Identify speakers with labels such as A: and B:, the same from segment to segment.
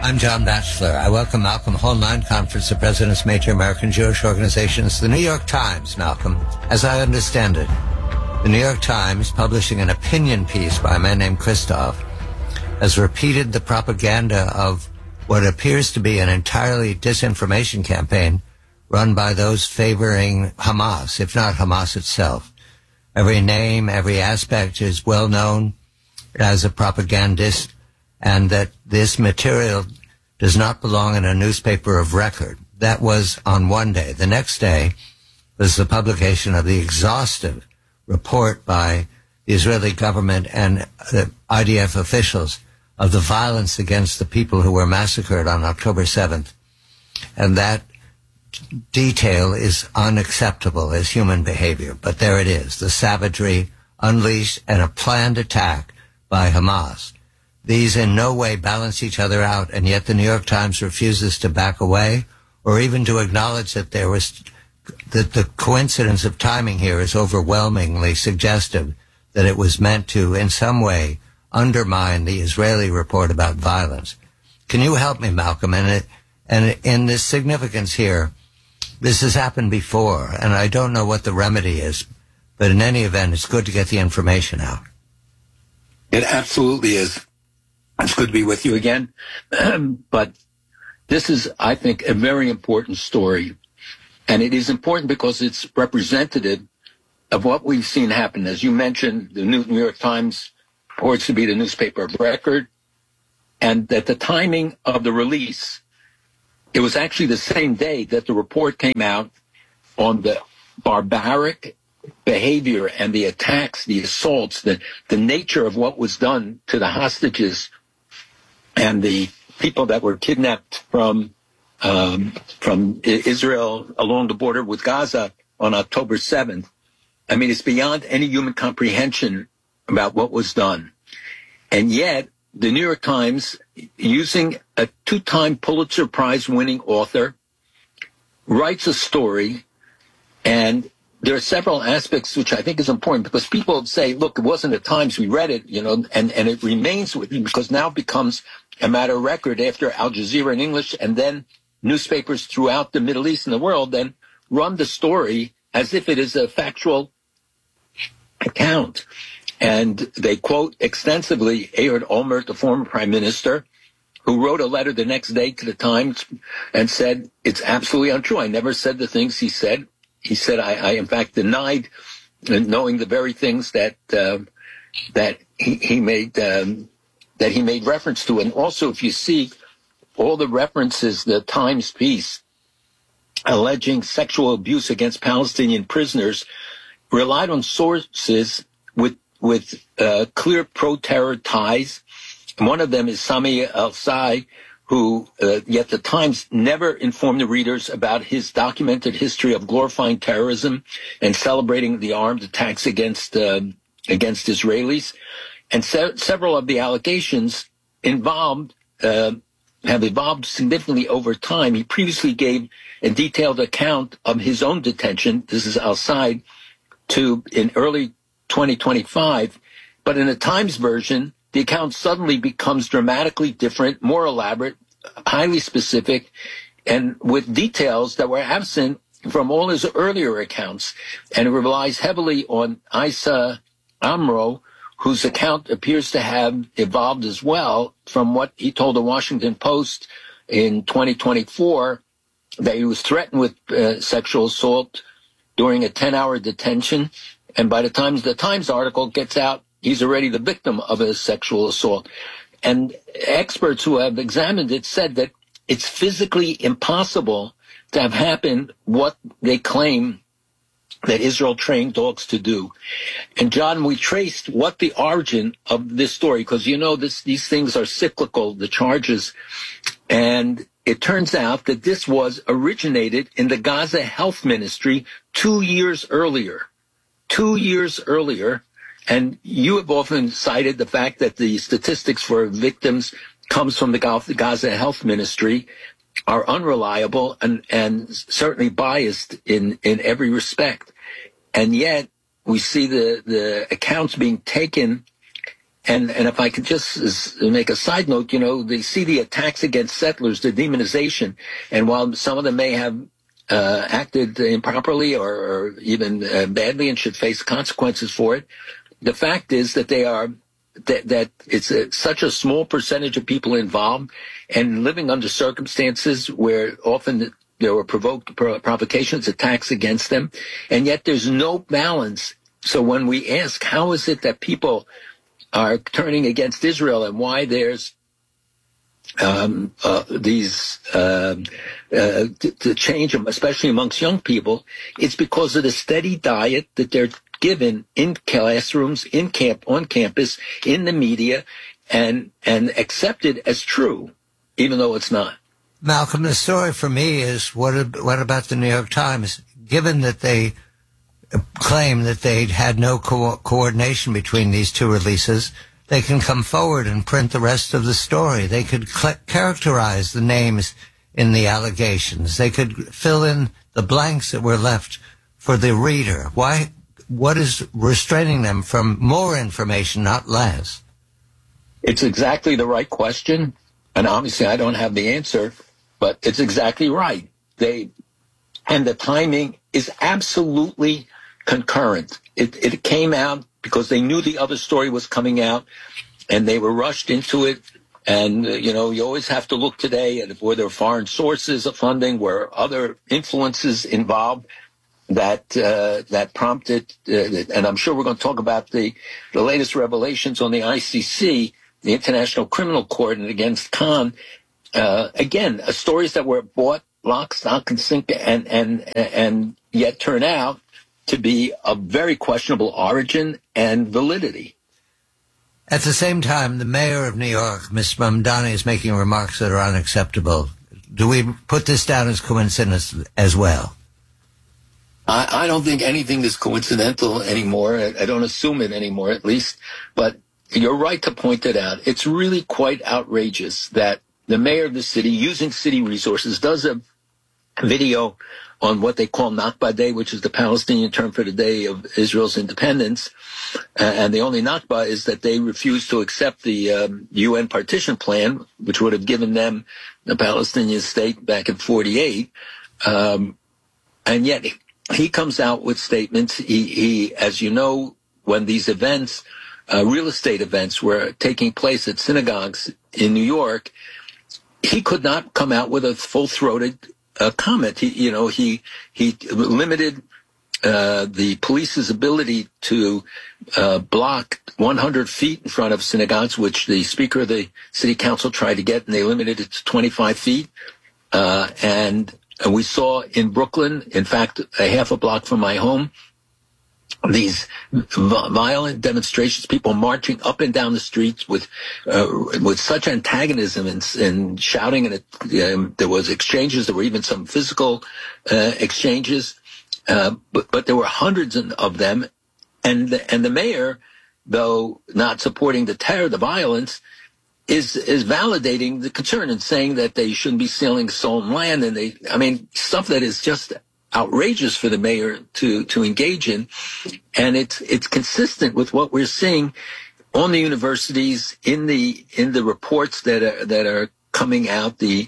A: I'm John Batchelor. I welcome Malcolm Hoenlein, Conference of Presidents, Major American Jewish Organizations. The New York Times, Malcolm, as I understand it, the New York Times, publishing an opinion piece by a man named Christoph, has repeated the propaganda of what appears to be an entirely disinformation campaign run by those favoring Hamas, if not Hamas itself. Every name, every aspect is well known as a propagandist, and that this material does not belong in a newspaper of record. That was on one day. The next day was the publication of the exhaustive report by the Israeli government and the IDF officials of the violence against the people who were massacred on October 7th. And that detail is unacceptable as human behavior. But there it is, the savagery unleashed and a planned attack by Hamas. These in no way balance each other out, and yet the New York Times refuses to back away or even to acknowledge that that the coincidence of timing here is overwhelmingly suggestive that it was meant to, in some way, undermine the Israeli report about violence. Can you help me, Malcolm? And in this significance here, this has happened before, and I don't know what the remedy is, but in any event, it's good to get the information out.
B: It absolutely is. It's good to be with you again. But this is, I think, a very important story. And it is important because it's representative of what we've seen happen. As you mentioned, the New York Times purports to be the newspaper of record. And that the timing of the release, it was actually the same day that the report came out on the barbaric behavior and the attacks, the assaults, the nature of what was done to the hostages and the people that were kidnapped from Israel along the border with Gaza on October 7th. I mean, it's beyond any human comprehension about what was done. And yet, the New York Times, using a two-time Pulitzer Prize-winning author, writes a story, and there are several aspects which I think is important because people say, look, it wasn't at Times, we read it, and it remains with me because now it becomes a matter of record after Al Jazeera in English and then newspapers throughout the Middle East and the world then run the story as if it is a factual account. And they quote extensively Ehud Olmert, the former prime minister, who wrote a letter the next day to the Times and said, it's absolutely untrue. I never said the things he said. He said, I in fact denied knowing the very things that he made reference to. And also, if you see all the references, the Times piece alleging sexual abuse against Palestinian prisoners relied on sources with clear pro-terror ties. And one of them is Sami Al-Sai, who, yet the Times never informed the readers about his documented history of glorifying terrorism and celebrating the armed attacks against Israelis. And several of the allegations have evolved significantly over time. He previously gave a detailed account of his own detention. This is outside in early 2025. But in the Times version, the account suddenly becomes dramatically different, more elaborate, highly specific, and with details that were absent from all his earlier accounts. And it relies heavily on Isa Amro, whose account appears to have evolved as well from what he told the Washington Post in 2024, that he was threatened with sexual assault during a 10-hour detention. And by the time the Times article gets out, he's already the victim of a sexual assault. And experts who have examined it said that it's physically impossible to have happened what they claim that Israel trained dogs to do. And John, we traced what the origin of this story, because these things are cyclical, the charges. And it turns out that this was originated in the Gaza Health Ministry 2 years earlier. 2 years earlier. And you have often cited the fact that the statistics for victims comes from the Gaza Health Ministry are unreliable and certainly biased in every respect. And yet we see the accounts being taken And if I could just make a side note, they see the attacks against settlers, the demonization, and while some of them may have acted improperly or even badly and should face consequences for it, the fact is that that it's such a small percentage of people involved and living under circumstances where often there were provocations, attacks against them, and yet there's no balance. So when we ask, how is it that people are turning against Israel and why there's the change, especially amongst young people, it's because of the steady diet that they're given in classrooms, on campus, in the media, and accepted as true, even though it's not.
A: Malcolm, the story for me is what about the New York Times? Given that they claim that they'd had no coordination between these two releases, they can come forward and print the rest of the story. They could characterize the names in the allegations. They could fill in the blanks that were left for the reader. Why? What is restraining them from more information, not less?
B: It's exactly the right question, and obviously I don't have the answer, but it's exactly right. And the timing is absolutely concurrent. It came out because they knew the other story was coming out, and they were rushed into it. And, you always have to look today at were there foreign sources of funding, were other influences involved that prompted, and I'm sure we're going to talk about the latest revelations on the ICC, the International Criminal Court, and against Khan. Again, stories that were bought lock, stock, and sink, and yet turn out to be of very questionable origin and validity.
A: At the same time, the mayor of New York, Ms. Mamdani, is making remarks that are unacceptable. Do we put this down as coincidence as well?
B: I don't think anything is coincidental anymore. I don't assume it anymore, at least. But you're right to point it out. It's really quite outrageous that the mayor of the city, using city resources, does a video on what they call Nakba Day, which is the Palestinian term for the day of Israel's independence. And the only Nakba is that they refused to accept the UN partition plan, which would have given them the Palestinian state back in 1948. And yet he comes out with statements. He, as you know, when these events, real estate events, were taking place at synagogues in New York, he could not come out with a full-throated comment. He limited the police's ability to block 100 feet in front of synagogues, which the Speaker of the City Council tried to get, and they limited it to 25 feet. And we saw in Brooklyn, in fact, a half a block from my home, these violent demonstrations, people marching up and down the streets with such antagonism and shouting, and there was exchanges. There were even some physical exchanges, but there were hundreds of them, and the mayor, though not supporting the terror, the violence, is validating the concern and saying that they shouldn't be stealing stolen land, and stuff that is just outrageous for the mayor to engage in. And it's consistent with what we're seeing on the universities, in the reports that are coming out. The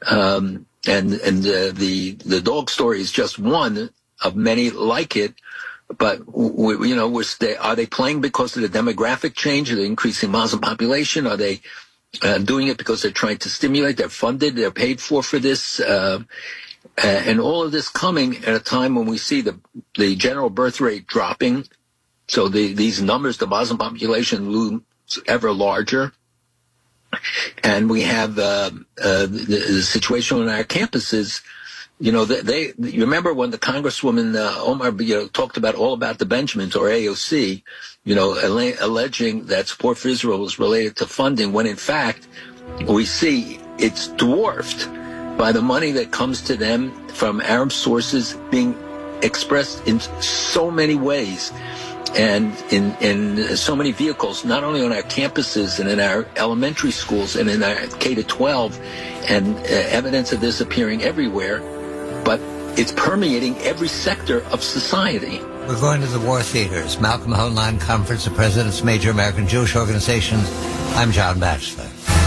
B: dog story is just one of many like it. But are they playing because of the demographic change, the increasing Muslim population? Are they doing it because they're trying to stimulate? They're funded, they're paid for this. And all of this coming at a time when we see the general birth rate dropping. So these numbers, the Muslim population looms ever larger. And we have the situation on our campuses. You remember when the Congresswoman Omar talked about all about the Benjamins, or AOC, alleging that support for Israel was related to funding, when in fact we see it's dwarfed by the money that comes to them from Arab sources being expressed in so many ways and in so many vehicles, not only on our campuses and in our elementary schools and in our K-12, and evidence of this appearing everywhere, but it's permeating every sector of society.
A: We're going to the war theaters. Malcolm Hoenlein Conference of Presidents of Major American Jewish Organizations. I'm John Batchelor.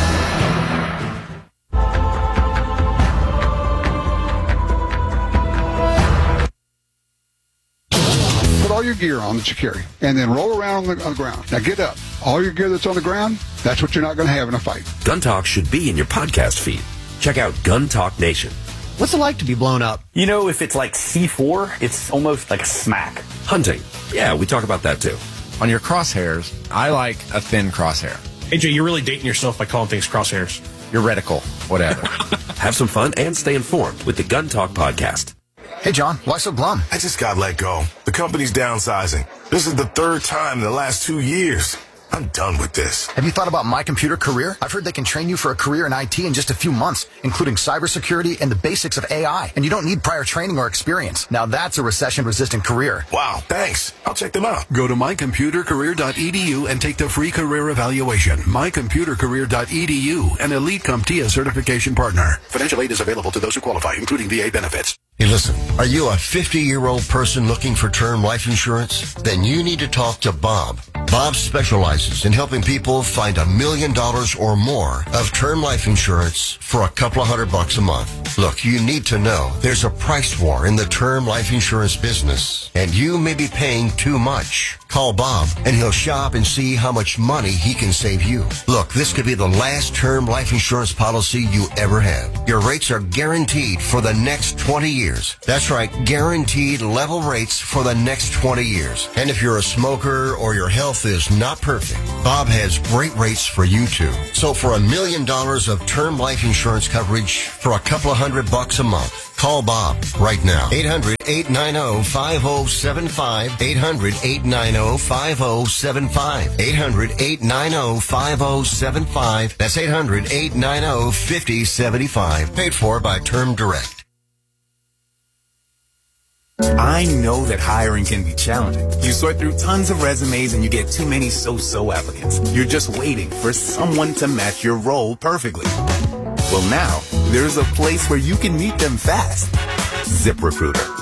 C: Put all your gear on that you carry, and then roll around on the ground. Now get up. All your gear that's on the ground, that's what you're not going to have in a fight.
D: Gun Talk should be in your podcast feed. Check out Gun Talk Nation.
E: What's it like to be blown up?
F: You know, if it's like C4, it's almost like a smack.
D: Hunting. Yeah, we talk about that too.
G: On your crosshairs, I like a thin crosshair.
H: AJ, you're really dating yourself by calling things crosshairs.
G: Your reticle, whatever.
D: Have some fun and stay informed with the Gun Talk podcast.
E: Hey, John, why so glum?
I: I just got let go. The company's downsizing. This is the third time in the last 2 years. I'm done with this.
E: Have you thought about My Computer Career? I've heard they can train you for a career in IT in just a few months, including cybersecurity and the basics of AI. And you don't need prior training or experience. Now that's a recession-resistant career.
I: Wow, thanks. I'll check them out.
J: Go to mycomputercareer.edu and take the free career evaluation. Mycomputercareer.edu, an Elite CompTIA certification partner. Financial aid is available to those who qualify, including VA benefits.
K: Hey, listen, are you a 50-year-old person looking for term life insurance? Then you need to talk to Bob. Bob specializes in helping people find $1 million or more of term life insurance for a couple of $100 a month. Look, you need to know there's a price war in the term life insurance business, and you may be paying too much. Call Bob, and he'll shop and see how much money he can save you. Look, this could be the last term life insurance policy you ever have. Your rates are guaranteed for the next 20 years. That's right, guaranteed level rates for the next 20 years. And if you're a smoker or your health is not perfect, Bob has great rates for you too. So for $1 million of term life insurance coverage for a couple of $100 a month, call Bob right now. 800-890-5075. 800-890-5075. 800-890-5075. That's 800-890-5075. Paid for by Term Direct.
L: I know that hiring can be challenging. You sort through tons of resumes and you get too many so-so applicants. You're just waiting for someone to match your role perfectly. Well, now, there's a place where you can meet them fast. ZipRecruiter.